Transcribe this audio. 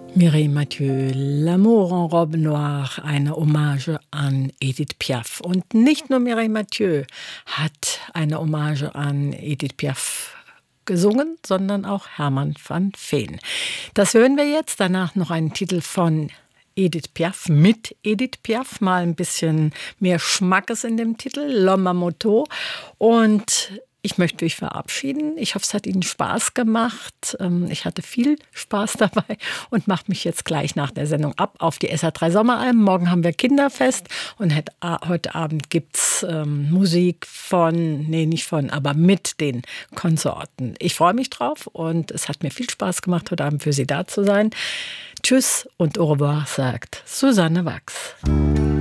Mireille Mathieu, L'amour en robe noire, eine Hommage an Edith Piaf. Und nicht nur Mireille Mathieu hat eine Hommage an Edith Piaf gesungen, sondern auch Hermann van Veen. Das hören wir jetzt, danach noch einen Titel von Edith Piaf, mit Edith Piaf, mal ein bisschen mehr Schmackes in dem Titel, L'homme à moto. Und ich möchte mich verabschieden. Ich hoffe, es hat Ihnen Spaß gemacht. Ich hatte viel Spaß dabei und mache mich jetzt gleich nach der Sendung ab auf die SR3 Sommeralben. Morgen haben wir Kinderfest und heute Abend gibt es Musik aber mit den Konsorten. Ich freue mich drauf und es hat mir viel Spaß gemacht, heute Abend für Sie da zu sein. Tschüss und au revoir, sagt Susanne Wachs.